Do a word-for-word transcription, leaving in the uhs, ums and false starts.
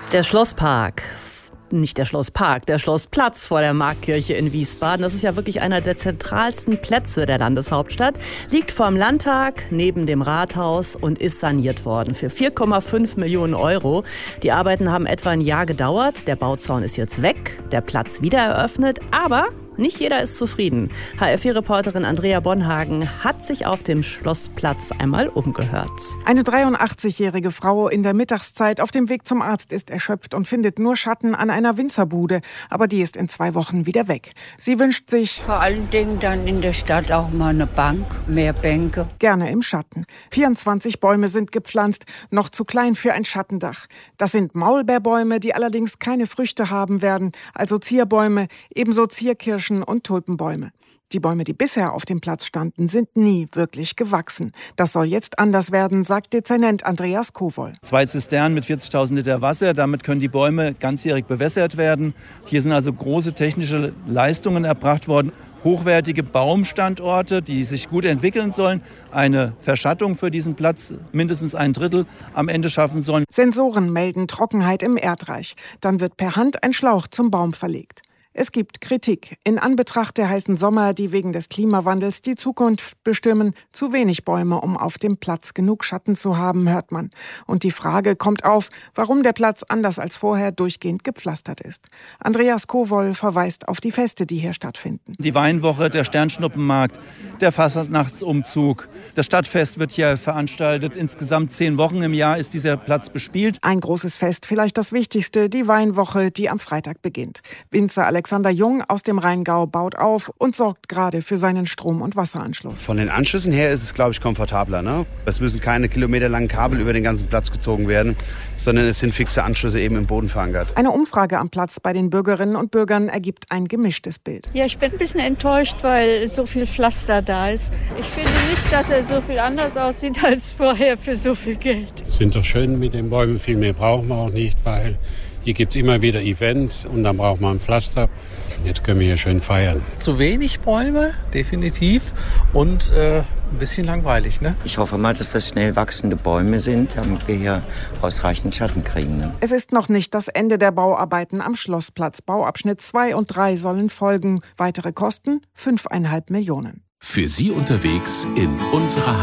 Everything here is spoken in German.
Der Schlosspark. Nicht der Schlosspark, der Schlossplatz vor der Marktkirche in Wiesbaden. Das ist ja wirklich einer der zentralsten Plätze der Landeshauptstadt. Liegt vor dem Landtag, neben dem Rathaus und ist saniert worden für vier Komma fünf Millionen Euro. Die Arbeiten haben etwa ein Jahr gedauert. Der Bauzaun ist jetzt weg, der Platz wieder eröffnet, aber nicht jeder ist zufrieden. H F vier-Reporterin Andrea Bonhagen hat sich auf dem Schlossplatz einmal umgehört. Eine dreiundachtzigjährige Frau in der Mittagszeit auf dem Weg zum Arzt ist erschöpft und findet nur Schatten an einer Winzerbude. Aber die ist in zwei Wochen wieder weg. Sie wünscht sich vor allen Dingen dann in der Stadt auch mal eine Bank, mehr Bänke. Gerne im Schatten. vierundzwanzig Bäume sind gepflanzt, noch zu klein für ein Schattendach. Das sind Maulbeerbäume, die allerdings keine Früchte haben werden, also Zierbäume, ebenso Zierkirschen und Tulpenbäume. Die Bäume, die bisher auf dem Platz standen, sind nie wirklich gewachsen. Das soll jetzt anders werden, sagt Dezernent Andreas Kowol. Zwei Zisternen mit vierzigtausend Liter Wasser, damit können die Bäume ganzjährig bewässert werden. Hier sind also große technische Leistungen erbracht worden. Hochwertige Baumstandorte, die sich gut entwickeln sollen, eine Verschattung für diesen Platz mindestens ein Drittel am Ende schaffen sollen. Sensoren melden Trockenheit im Erdreich. Dann wird per Hand ein Schlauch zum Baum verlegt. Es gibt Kritik. In Anbetracht der heißen Sommer, die wegen des Klimawandels die Zukunft bestimmen, zu wenig Bäume, um auf dem Platz genug Schatten zu haben, hört man. Und die Frage kommt auf, warum der Platz anders als vorher durchgehend gepflastert ist. Andreas Kowol verweist auf die Feste, die hier stattfinden. Die Weinwoche, der Sternschnuppenmarkt, der Fastnachtsumzug. Das Stadtfest wird hier veranstaltet. Insgesamt zehn Wochen im Jahr ist dieser Platz bespielt. Ein großes Fest, vielleicht das wichtigste, die Weinwoche, die am Freitag beginnt. Winzer Alexander Jung aus dem Rheingau baut auf und sorgt gerade für seinen Strom- und Wasseranschluss. Von den Anschlüssen her ist es, glaube ich, komfortabler. Ne? Es müssen keine kilometerlangen Kabel über den ganzen Platz gezogen werden, sondern es sind fixe Anschlüsse eben im Boden verankert. Eine Umfrage am Platz bei den Bürgerinnen und Bürgern ergibt ein gemischtes Bild. Ja, ich bin ein bisschen enttäuscht, weil so viel Pflaster da ist. Ich finde nicht, dass er so viel anders aussieht als vorher für so viel Geld. Es sind doch schön mit den Bäumen, viel mehr brauchen wir auch nicht, weil hier gibt es immer wieder Events und dann braucht man ein Pflaster. Jetzt können wir hier schön feiern. Zu wenig Bäume, definitiv. Und äh, ein bisschen langweilig, ne? Ich hoffe mal, dass das schnell wachsende Bäume sind, damit wir hier ausreichend Schatten kriegen. Ne? Es ist noch nicht das Ende der Bauarbeiten am Schlossplatz. Bauabschnitt zwei und drei sollen folgen. Weitere Kosten fünfeinhalb Millionen. Für Sie unterwegs in unserer